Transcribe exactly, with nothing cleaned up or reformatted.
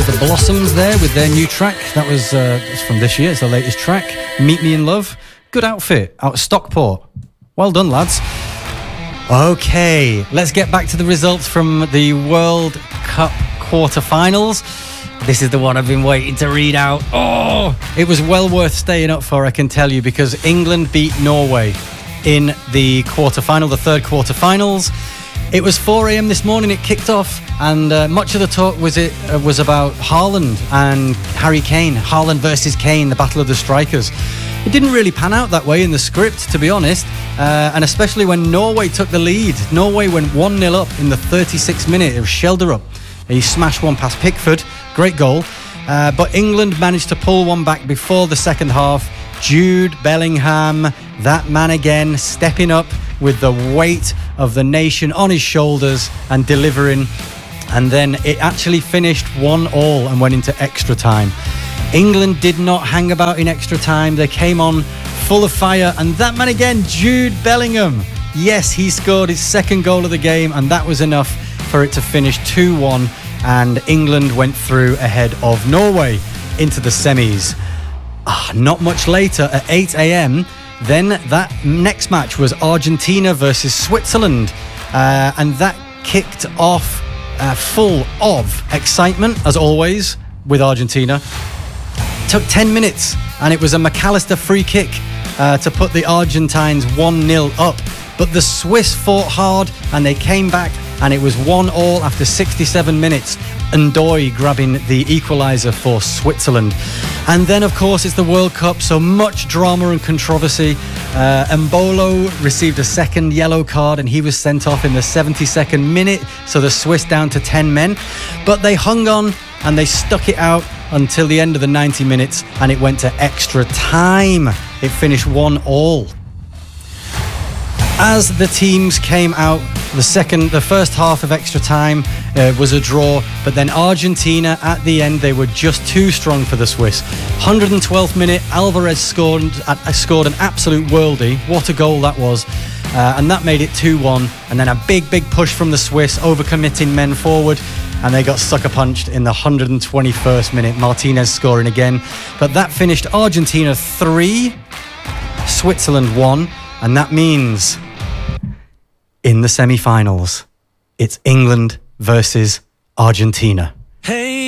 The Blossoms there with their new track. That was uh, it's from this year. It's the latest track, Meet Me in Love. Good outfit out of Stockport. Well done, lads. Okay, let's get back to the results from the World Cup quarterfinals. This is the one I've been waiting to read out. Oh, it was well worth staying up for, I can tell you, because England beat Norway in the quarterfinal, the third quarterfinals. It was four a.m. this morning, it kicked off, and uh, much of the talk was it uh, was about Haaland and Harry Kane. Haaland versus Kane, the battle of the strikers. It didn't really pan out that way in the script, to be honest, uh, and especially when Norway took the lead. Norway went one nil up in the thirty-sixth minute. It was Schjelderup. He smashed one past Pickford. Great goal. Uh, but England managed to pull one back before the second half. Jude Bellingham, that man again, stepping up with the weight of the nation on his shoulders and delivering. And then it actually finished one all and went into extra time. England did not hang about in extra time. They came on full of fire, and that man again, Jude Bellingham. Yes, he scored his second goal of the game, and that was enough for it to finish two one, and England went through ahead of Norway into the semis. Ah, not much later, at eight a.m, then that next match was Argentina versus Switzerland, uh, and that kicked off uh, full of excitement, as always, with Argentina. Took ten minutes, and it was a McAllister free kick uh, to put the Argentines one nil up. But the Swiss fought hard, and they came back, and it was one all after sixty-seven minutes. Ndoye grabbing the equaliser for Switzerland. And then, of course, it's the World Cup, so much drama and controversy. Uh, Mbolo received a second yellow card, and he was sent off in the seventy-second minute, so the Swiss down to ten men. But they hung on, and they stuck it out until the end of the ninety minutes, and it went to extra time. It finished one all. As the teams came out, the second, the first half of extra time uh, was a draw, but then Argentina at the end, they were just too strong for the Swiss. one hundred twelfth minute, Alvarez scored uh, scored an absolute worldie. What a goal that was. Uh, and that made it two one, and then a big, big push from the Swiss, overcommitting men forward, and they got sucker punched in the one hundred twenty-first minute, Martinez scoring again. But that finished Argentina three, Switzerland one, and that means in the semi-finals, it's England versus Argentina. Hey.